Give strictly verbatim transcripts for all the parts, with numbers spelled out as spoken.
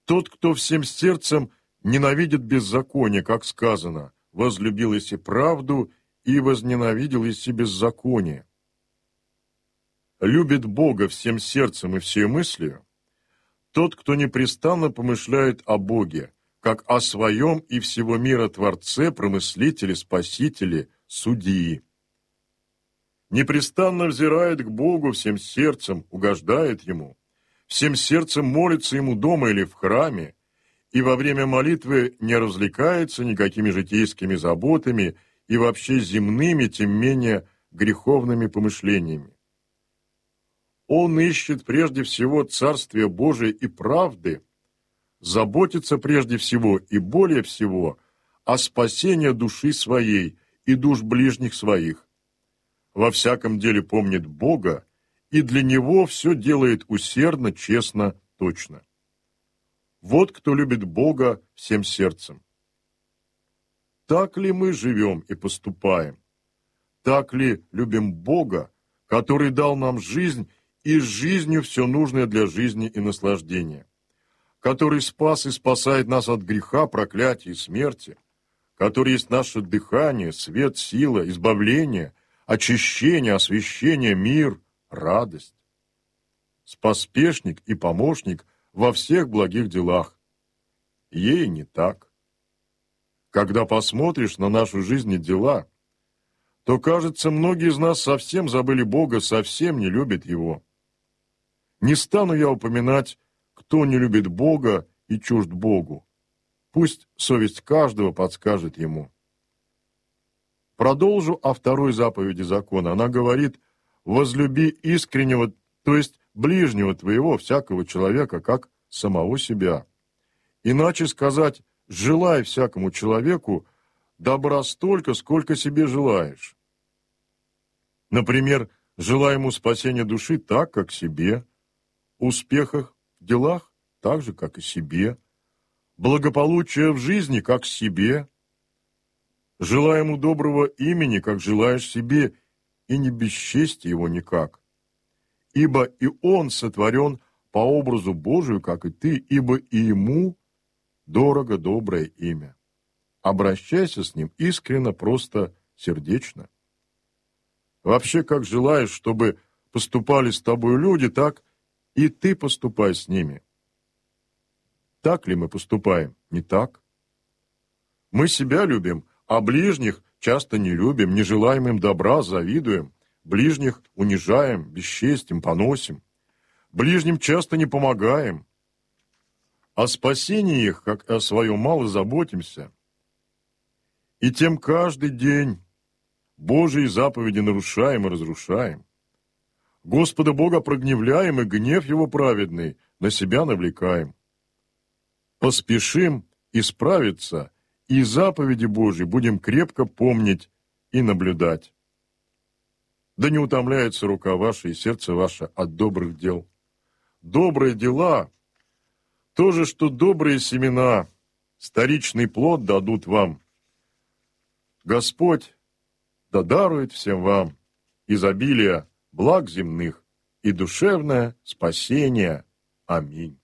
Тот, кто всем сердцем ненавидит беззаконие, как сказано, возлюбил еси правду и возненавидел еси беззаконие. Любит Бога всем сердцем и всей мыслью тот, кто непрестанно помышляет о Боге, как о своем и всего мира Творце, Промыслителе, Спасителе, Судьи. Непрестанно взирает к Богу всем сердцем, угождает Ему, всем сердцем молится Ему дома или в храме, и во время молитвы не развлекается никакими житейскими заботами и вообще земными, тем менее греховными помышлениями. Он ищет прежде всего Царствие Божие и правды, заботится прежде всего и более всего о спасении души своей и душ ближних своих. Во всяком деле помнит Бога, и для Него все делает усердно, честно, точно. Вот кто любит Бога всем сердцем. Так ли мы живем и поступаем? Так ли любим Бога, который дал нам жизнь и с жизнью все нужное для жизни и наслаждения, который спас и спасает нас от греха, проклятия и смерти, который есть наше дыхание, свет, сила, избавление, очищение, освящение, мир, радость. Споспешник и помощник во всех благих делах. Ей не так. Когда посмотришь на нашу жизнь и дела, то, кажется, многие из нас совсем забыли Бога, совсем не любят Его. Не стану я упоминать, кто не любит Бога и чужд Богу. Пусть совесть каждого подскажет ему. Продолжу о второй заповеди закона. Она говорит: «Возлюби искреннего, то есть ближнего твоего, всякого человека, как самого себя». Иначе сказать: «Желай всякому человеку добра столько, сколько себе желаешь». Например, желай ему спасения души так, как себе, успехах в делах так же, как и себе, благополучия в жизни, как себе, желай ему доброго имени, как желаешь себе, и не бесчести его никак. Ибо и он сотворен по образу Божию, как и ты, ибо и ему дорого доброе имя. Обращайся с ним искренно, просто, сердечно. Вообще, как желаешь, чтобы поступали с тобой люди, так и ты поступай с ними. Так ли мы поступаем? Не так. Мы себя любим, а ближних часто не любим, не желаем им добра, завидуем, ближних унижаем, бесчестим, поносим. Ближним часто не помогаем. О спасении их, как о своем, мало заботимся. И тем каждый день Божьи заповеди нарушаем и разрушаем. Господа Бога прогневляем, и гнев Его праведный на себя навлекаем. Поспешим исправиться, и заповеди Божьи будем крепко помнить и наблюдать. Да не утомляется рука ваша и сердце ваше от добрых дел. Добрые дела — то же, что добрые семена, старичный плод дадут вам. Господь да дарует всем вам изобилие благ земных и душевное спасение. Аминь.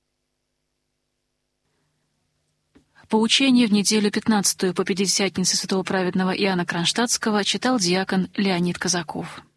Поучение в неделю пятнадцатую по Пятидесятнице святого праведного Иоанна Кронштадтского читал диакон Леонид Казаков.